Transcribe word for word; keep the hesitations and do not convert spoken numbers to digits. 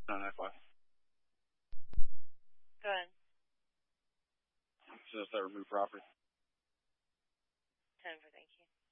nine nine five. Go ahead. Since I removed property. ten for thank you.